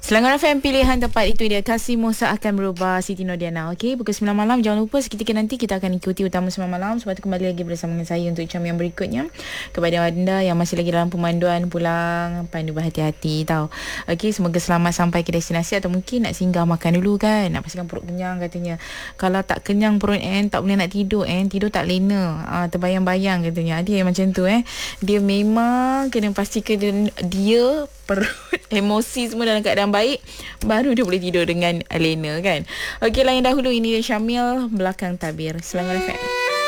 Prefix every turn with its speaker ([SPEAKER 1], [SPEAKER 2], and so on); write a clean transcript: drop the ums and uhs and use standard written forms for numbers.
[SPEAKER 1] Selangor FM, pilihan tepat itu dia. Kasihmu seakan berubah, Siti Nordiana. Okey, pukul 9 malam. Jangan lupa seketika nanti kita akan ikuti Utama 9 malam. Sebab tu kembali lagi bersama dengan saya untuk jam yang berikutnya. Kepada anda yang masih lagi dalam pemanduan pulang, pandu berhati-hati tau. Okey, semoga selamat sampai ke destinasi. Atau mungkin nak singgah makan dulu kan, nak pastikan perut kenyang katanya. Kalau tak kenyang perut tak boleh nak tidur tidur tak lena. Terbayang-bayang katanya. Dia macam tu Dia memang kena pastikan dia perut, emosi semua dalam keadaan baik, baru dia boleh tidur dengan lena kan. Okey, lain dahulu ini dia Syamil, Belakang Tabir, Selangor FM.